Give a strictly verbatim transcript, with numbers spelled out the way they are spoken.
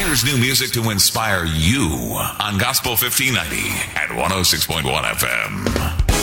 There's new music to inspire you on Gospel fifteen ninety at one oh six point one F M.